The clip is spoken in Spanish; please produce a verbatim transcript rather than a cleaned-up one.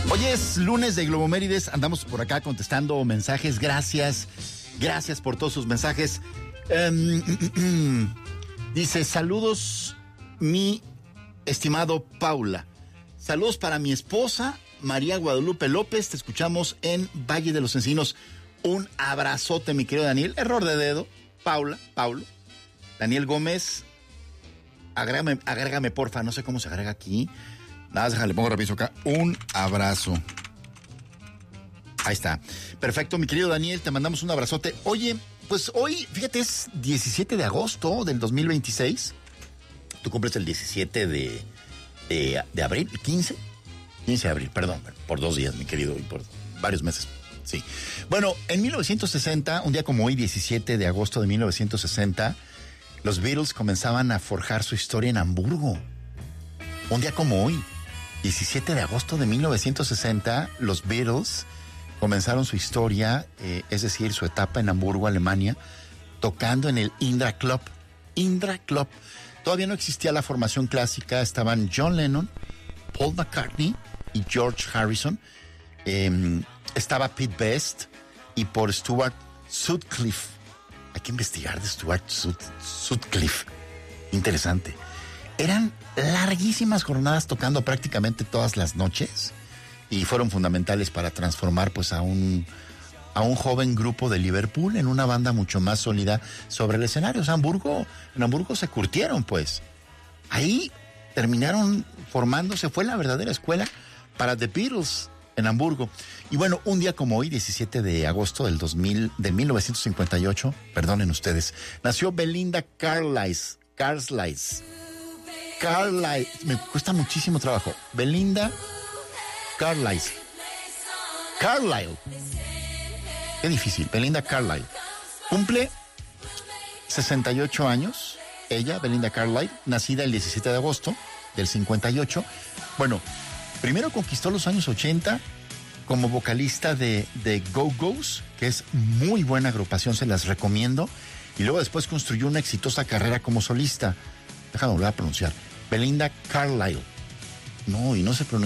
Hoy es lunes de Globomérides, andamos por acá contestando mensajes, gracias, gracias por todos sus mensajes. Um, dice, saludos mi estimado Paula, saludos para mi esposa María Guadalupe López, te escuchamos en Valle de los Encinos, un abrazote mi querido Daniel, error de dedo, Paula, Paulo, Daniel Gómez, agrégame, agrégame porfa, no sé cómo se agrega aquí. Nada, déjale, pongo rápido acá. Un abrazo. Ahí está. Perfecto, mi querido Daniel, te mandamos un abrazote. Oye, pues hoy, fíjate, es diecisiete de agosto del dos mil veintiséis. Tú cumples el diecisiete de, de, de abril, quince. quince de abril, perdón, por dos días, mi querido, y por varios meses. Sí. Bueno, en mil novecientos sesenta, un día como hoy, diecisiete de agosto de mil novecientos sesenta, los Beatles comenzaban a forjar su historia en Hamburgo. Un día como hoy, diecisiete de agosto de mil novecientos sesenta, los Beatles comenzaron su historia, eh, es decir, su etapa en Hamburgo, Alemania, tocando en el Indra Club. Indra Club. Todavía no existía la formación clásica, estaban John Lennon, Paul McCartney y George Harrison. Eh, estaba Pete Best y por Stuart Sutcliffe. Hay que investigar de Stuart Sut- Sutcliffe. Interesante. Eran larguísimas jornadas tocando prácticamente todas las noches y fueron fundamentales para transformar pues a un a un joven grupo de Liverpool en una banda mucho más sólida sobre el escenario. O sea, Hamburgo, en Hamburgo se curtieron pues. Ahí terminaron formándose, fue la verdadera escuela para The Beatles en Hamburgo. Y bueno, un día como hoy, diecisiete de agosto del dos mil, de mil novecientos cincuenta y ocho, perdonen ustedes, nació Belinda Carlisle. Carlisle. Carlisle, me cuesta muchísimo trabajo. Belinda Carlisle. Carlisle. Qué difícil. Belinda Carlisle. Cumple sesenta y ocho años. Ella, Belinda Carlisle, nacida el diecisiete de agosto del cincuenta y ocho. Bueno, primero conquistó los años ochenta como vocalista de, de Go-Go's, que es muy buena agrupación, se las recomiendo. Y luego después construyó una exitosa carrera como solista. Déjame volver a pronunciar. Belinda Carlisle. No, y no se pronuncia.